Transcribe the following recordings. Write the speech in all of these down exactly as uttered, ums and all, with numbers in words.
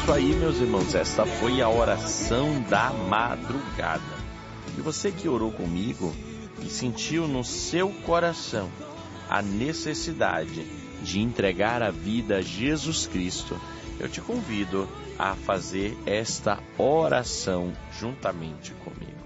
isso aí, meus irmãos, esta foi a oração da madrugada. E você que orou comigo e sentiu no seu coração a necessidade de entregar a vida a Jesus Cristo, eu te convido a fazer esta oração juntamente comigo.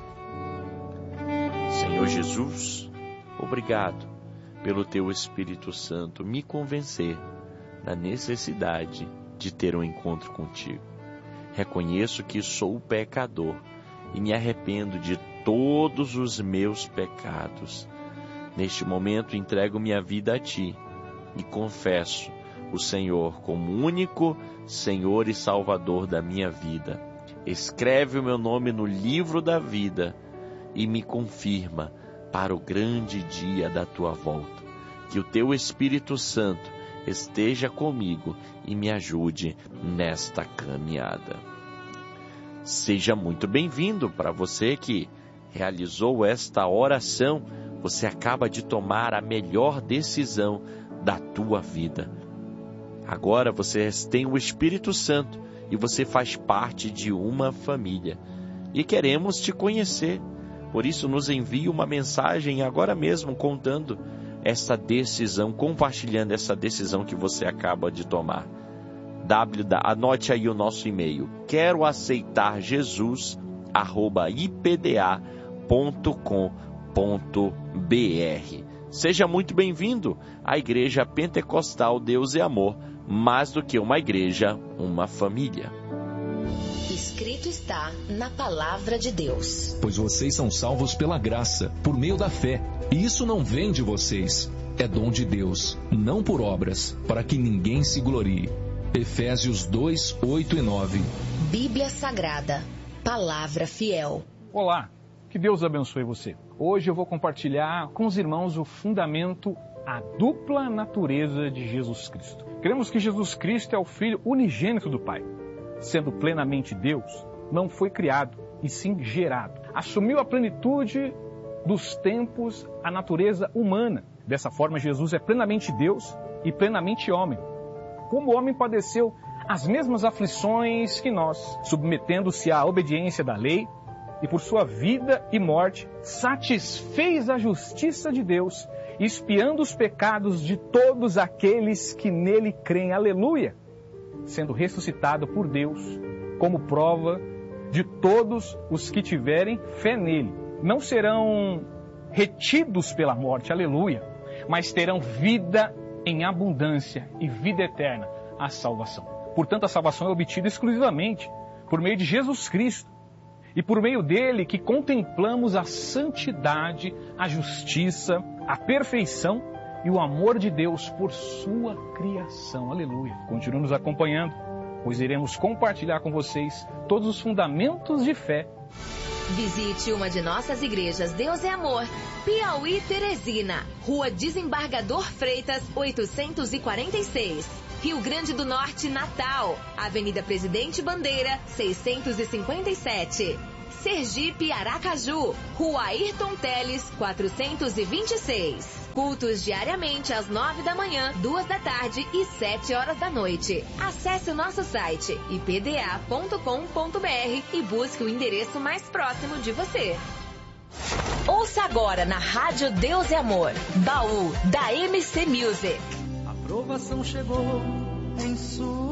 Senhor Jesus, obrigado pelo teu Espírito Santo me convencer da necessidade de ter um encontro contigo. Reconheço que sou pecador e me arrependo de todos os meus pecados. Neste momento entrego minha vida a ti e confesso o Senhor como único Senhor e Salvador da minha vida. Escreve o meu nome no livro da vida e me confirma para o grande dia da tua volta. Que o teu Espírito Santo esteja comigo e me ajude nesta caminhada. Seja muito bem-vindo. Para você que realizou esta oração, você acaba de tomar a melhor decisão da tua vida. Agora você tem o Espírito Santo e você faz parte de uma família. E queremos te conhecer. Por isso, nos envie uma mensagem agora mesmo contando essa decisão, compartilhando essa decisão que você acaba de tomar. W, anote aí o nosso e-mail. Quero aceitar Jesus, arroba i p d a ponto com ponto b r. Seja muito bem-vindo à Igreja Pentecostal Deus é Amor, mais do que uma igreja, uma família. Escrito está na palavra de Deus. Pois vocês são salvos pela graça, por meio da fé. E isso não vem de vocês, é dom de Deus, não por obras, para que ninguém se glorie. Efésios dois, oito e nove. Bíblia Sagrada, palavra fiel. Olá, que Deus abençoe você. Hoje eu vou compartilhar com os irmãos o fundamento, a dupla natureza de Jesus Cristo. Cremos que Jesus Cristo é o Filho unigênito do Pai. Sendo plenamente Deus, não foi criado, e sim gerado. Assumiu a plenitude dos tempos, a natureza humana. Dessa forma, Jesus é plenamente Deus e plenamente homem. Como homem, padeceu as mesmas aflições que nós, submetendo-se à obediência da lei, e por sua vida e morte, satisfez a justiça de Deus, expiando os pecados de todos aqueles que nele creem. Aleluia! Sendo ressuscitado por Deus, como prova de todos os que tiverem fé nele. Não serão retidos pela morte, aleluia, mas terão vida em abundância e vida eterna, a salvação. Portanto, a salvação é obtida exclusivamente por meio de Jesus Cristo. E por meio dele que contemplamos a santidade, a justiça, a perfeição e o amor de Deus por sua criação. Aleluia. Continue nos acompanhando, pois iremos compartilhar com vocês todos os fundamentos de fé. Visite uma de nossas igrejas Deus é Amor, Piauí, Teresina, Rua Desembargador Freitas, oitocentos e quarenta e seis. Rio Grande do Norte, Natal, Avenida Presidente Bandeira, seiscentos e cinquenta e sete. Sergipe, Aracaju, Rua Ayrton Teles, quatrocentos e vinte e seis. Cultos diariamente às nove da manhã, duas da tarde e sete horas da noite. Acesse o nosso site i p d a ponto com ponto b r e busque o endereço mais próximo de você. Ouça agora na Rádio Deus é Amor, Baú da M C Music. A provação chegou em sua